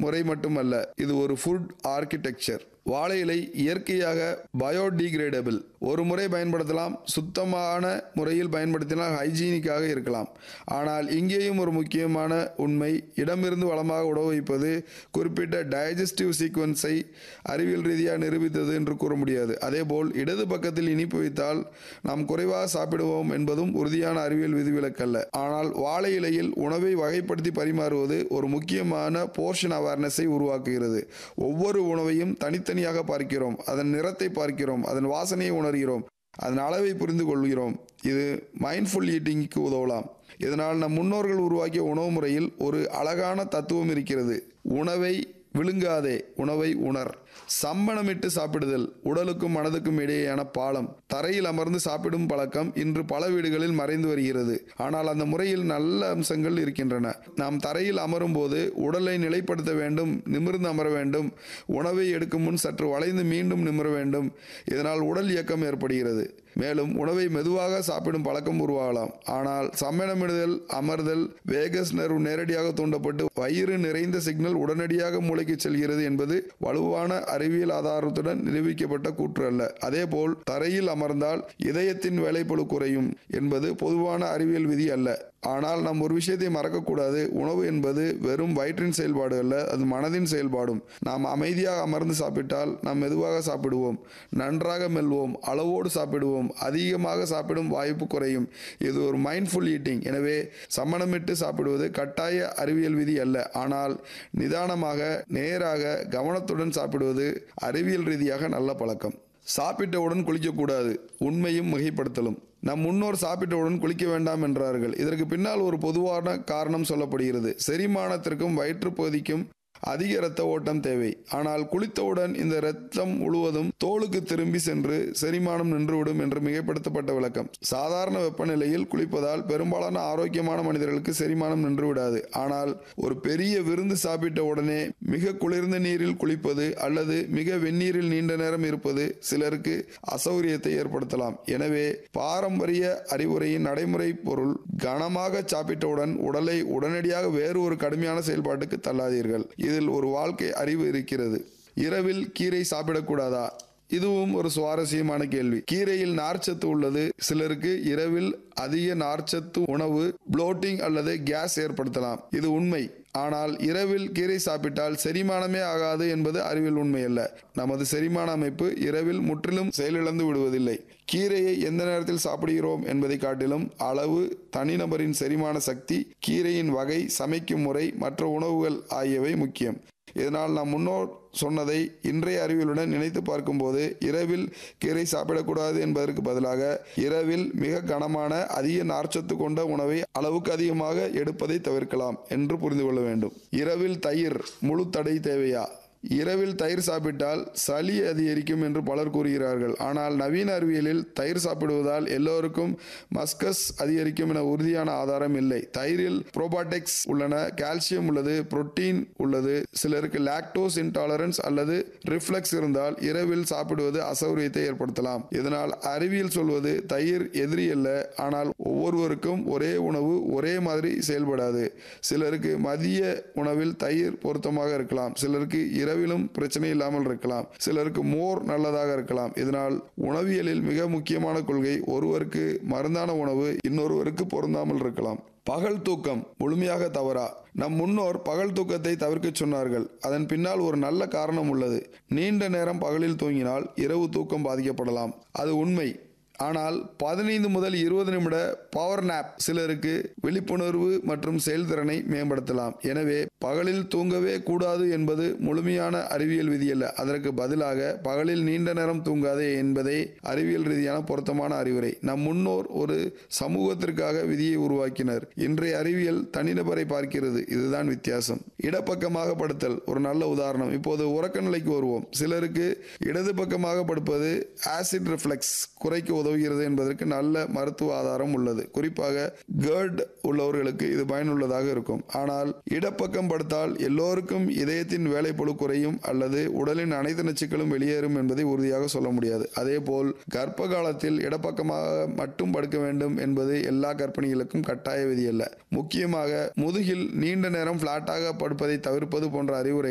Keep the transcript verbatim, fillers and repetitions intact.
முறை மட்டுமல்ல, இது ஒரு ஃபுட் ஆர்கிடெக்சர். வாழை இலை இயற்கையாக பயோடிகிரேடபிள். ஒரு முறை பயன்படுத்தலாம், சுத்தமான முறையில் பயன்படுத்தினால் ஹைஜீனிக்காக இருக்கலாம். ஆனால் இங்கேயும் ஒரு முக்கியமான உண்மை, இடமிருந்து வளமாக உணவு வைப்பது குறிப்பிட்ட டைஜஸ்டிவ் சீக்வன்ஸை அறிவியல் ரீதியாக நிரூபித்தது என்று கூற முடியாது. அதேபோல் இடது பக்கத்தில் இனிப்பு வைத்தால் நாம் குறைவாக சாப்பிடுவோம் என்பதும் உறுதியான அறிவியல் விதிவிலக்கல்ல. ஆனால் வாழை இலையில் உணவை வகைப்படுத்தி பரிமாறுவது ஒரு முக்கியமான போர்ஷன் அவேர்னஸை உருவாக்குகிறது. ஒவ்வொரு உணவையும் தனித்தனியாக பார்க்கிறோம், அதன் நிறத்தை பார்க்கிறோம், அதன் வாசனையை உணர்கிறோம், அதன் அளவை புரிந்து கொள்கிறோம். இது மைண்ட்ஃபுல் ஈட்டிங்க்கு உதவலாம். இதனால் நம் முன்னோர்கள் உருவாக்கிய உணவு முறையில் ஒரு அழகான தத்துவம் இருக்கிறது. உணவை விழுங்காதே, உணவை உணர். சம்மணமிட்டு சாப்பிடுதல் உடலுக்கும் மனதுக்கும் இடையேயான பாலம். தரையில் அமர்ந்து சாப்பிடும் பழக்கம் இன்று பல வீடுகளில் மறைந்து வருகிறது. ஆனால் அந்த முறையில் நல்ல அம்சங்கள் இருக்கின்றன. நாம் தரையில் அமரும் போது உடலை நிலைப்படுத்த வேண்டும், நிமிர்ந்து அமர வேண்டும். உணவை எடுக்கும் முன் சற்று வளைந்து மீண்டும் நிமிர வேண்டும். இதனால் உடல் இயக்கம் ஏற்படுகிறது. மேலும் உணவை மெதுவாக சாப்பிடும் பழக்கம் உருவாகலாம். ஆனால் சம்மணமிடுதல், அமர்தல், வேகஸ் நர்வ் நேரடியாக தூண்டப்பட்டு வயிறு நிறைந்த சிக்னல் உடனடியாக மூளைக்கு செல்கிறது என்பது வலுவான அறிவியல் ஆதாரத்துடன் நிரூபிக்கப்பட்ட கூற்று அல்ல. அதேபோல் தரையில் அமர்ந்தால் இதயத்தின் வேலைப்பளு குறையும் என்பது பொதுவான அறிவியல் விதி அல்ல. ஆனால் நாம் ஒரு விஷயத்தை மறக்கக்கூடாது. உணவு என்பது வெறும் வயிற்றின் செயல்பாடு அல்ல, அது மனதின் செயல்பாடும். நாம் அமைதியாக அமர்ந்து சாப்பிட்டால் நாம் மெதுவாக சாப்பிடுவோம், நன்றாக மெல்வோம், அளவோடு சாப்பிடுவோம், அதிகமாக சாப்பிடும் வாய்ப்பு குறையும். இது ஒரு மைண்ட்ஃபுல் ஈட்டிங். எனவே சம்மணமிட்டு சாப்பிடுவது கட்டாய அறிவியல் விதி அல்ல. ஆனால் நிதானமாக, நேராக, கவனத்துடன் சாப்பிடுவது அறிவியல் ரீதியாக நல்ல பழக்கம். சாப்பிட்டவுடன் குளிக்கக்கூடாது. உண்மையும் மிகைப்படுத்தலும். நம் முன்னோர் சாப்பிட்டவுடன் குளிக்க வேண்டாம் என்றார்கள். இதற்கு பின்னால் ஒரு பொதுவான காரணம் சொல்லப்படுகிறது. செரிமானத்திற்கும் வயிற்றுப்பகுதிக்கும் அதிக இரத்த ஓட்டம் தேவை. ஆனால் குளித்தவுடன் இந்த இரத்தம் முழுவதும் தோலுக்கு திரும்பி சென்று செரிமானம் நின்றுவிடும் என்று மிகைப்படுத்தப்பட்ட விளக்கம். சாதாரண வெப்பநிலையில் குளிப்பதால் பெரும்பாலான ஆரோக்கியமான மனிதர்களுக்கு செரிமானம் நின்றுவிடாது. ஆனால் ஒரு பெரிய விருந்து சாப்பிட்ட உடனே மிக குளிர்ந்த நீரில் குளிப்பது அல்லது மிக வெந்நீரில் நீண்ட நேரம் இருப்பது சிலருக்கு அசௌகரியத்தை ஏற்படுத்தலாம். எனவே பாரம்பரிய அறிவுரையின் நடைமுறை பொருள், கனமாக சாப்பிட்டவுடன் உடலை உடனடியாக வேறு ஒரு கடுமையான செயல்பாட்டுக்கு தள்ளாதீர்கள். இதில் ஒரு வாழ்க்கை அறிவு இருக்கிறது. இரவில் கீரை சாப்பிடக்கூடாதா? இதுவும் ஒரு சுவாரஸ்யமான கேள்வி. கீரையில் நார்ச்சத்து உள்ளது. சிலருக்கு இரவில் அதிக நார்ச்சத்து உணவு புளோட்டிங் அல்லது கேஸ் ஏற்படுத்தலாம். இது உண்மை. ஆனால் இரவில் கீரை சாப்பிட்டால் செரிமானமே ஆகாது என்பது அறிவியல் உண்மை அல்ல. நமது செரிமான அமைப்பு இரவில் முற்றிலும் செயலிழந்து விடுவதில்லை. கீரையை எந்த நேரத்தில் சாப்பிடுகிறோம் என்பதை காட்டிலும் அளவு, தனிநபரின் செரிமான சக்தி, கீரையின் வகை, சமைக்கும் முறை, மற்ற உணவுகள் ஆகியவை முக்கியம். இதனால் நாம் முன்னோர் சொன்னதை இன்றைய அறிவியலுடன் நினைத்து பார்க்கும்போது இரவில் கீரை சாப்பிடக்கூடாது என்பதற்கு பதிலாக இரவில் மிக கனமான அதிக நார்ச்சத்து கொண்ட உணவை அளவுக்கு அதிகமாக எடுப்பதை தவிர்க்கலாம் என்று புரிந்து கொள்ள வேண்டும். இரவில் தயிர் முழு தடை தேவையா? இரவில் தயிர் சாப்பிட்டால் சளி அதிகரிக்கும் என்று பலர் கூறுகிறார்கள். ஆனால் நவீன அறிவியலில் தயிர் சாப்பிடுவதால் எல்லோருக்கும் மஸ்கஸ் அதிகரிக்கும் என உறுதியான ஆதாரம் இல்லை. தயிரில் புரோபாட்டிக்ஸ் உள்ளன, கால்சியம் உள்ளது, புரோட்டீன் உள்ளது. சிலருக்கு லாக்டோஸ் இன்டாலரன்ஸ் அல்லது ரிஃப்ளெக்ஸ் இருந்தால் இரவில் சாப்பிடுவது அசௌகரியத்தை ஏற்படுத்தலாம். இதனால் அறிவியல் சொல்வது தயிர் எதிரி அல்ல, ஆனால் ஒவ்வொருவருக்கும் ஒரே உணவு ஒரே மாதிரி செயல்படாது. சிலருக்கு மதிய உணவில் தயிர் பொருத்தமாக இருக்கலாம், சிலருக்கு இரவிலும் பிரச்சனை இல்லாமல் இருக்கலாம், சிலருக்கு மோர் நல்லதாக இருக்கலாம். இதனால் உணவியலில் மிக முக்கியமான கொள்கை, ஒருவருக்கு மருந்தான உணவு இன்னொருவருக்கு பொருந்தாமல் இருக்கலாம். பகல் தூக்கம் முழுமையாக தவறா? நம் முன்னோர் பகல் தூக்கத்தை தவிர்க்க சொன்னார்கள். அதன் பின்னால் ஒரு நல்ல காரணம் உள்ளது. நீண்ட நேரம் பகலில் தூங்கினால் இரவு தூக்கம் பாதிக்கப்படலாம். அது உண்மை. ஆனால் பதினைந்து முதல் இருபது நிமிட பவர் நாப் சிலருக்கு விழிப்புணர்வு மற்றும் செயல்திறனை மேம்படுத்தலாம். எனவே பகலில் தூங்கவே கூடாது என்பது முழுமையான அறிவியல் விதியல்ல. அதற்கு பதிலாக பகலில் நீண்ட நேரம் தூங்காதே என்பதே அறிவியல் ரீதியான பொருத்தமான அறிவுரை. நம் முன்னோர் ஒரு சமூகத்திற்காக விதியை உருவாக்கினர். இன்றைய அறிவியல் தனிநபரை பார்க்கிறது. இதுதான் வித்தியாசம். இடப்பக்கமாக படுத்தல் ஒரு நல்ல உதாரணம். இப்போது உறக்க நிலைக்கு வருவோம். சிலருக்கு இடது பக்கமாக படுப்பது ஆசிட் ரிஃப்ளெக்ஸ் குறைக்க உதவுகிறது என்பதற்கு நல்ல மருத்துவ ஆதாரம் உள்ளது. குறிப்பாக கர்ட் உள்ளவர்களுக்கு இது பயனுள்ளதாக இருக்கும். ஆனால் இடப்பக்கம் படுத்தால் எல்லோருக்கும் இதயத்தின் வேலைப்பளு குறையும் அல்லது உடலின் அனைத்து நச்சுக்களும் வெளியேறும் என்பதை உறுதியாக சொல்ல முடியாது. அதேபோல் கர்ப்ப காலத்தில் இடப்பக்கமாக மட்டும் படுக்க வேண்டும் என்பது எல்லா கர்ப்பிணிகளுக்கும் கட்டாய விதி அல்ல. முக்கியமாக முதுகில் நீண்ட நேரம் பிளாட்டாக படுப்பதை தவிர்ப்பது போன்ற அறிவுரை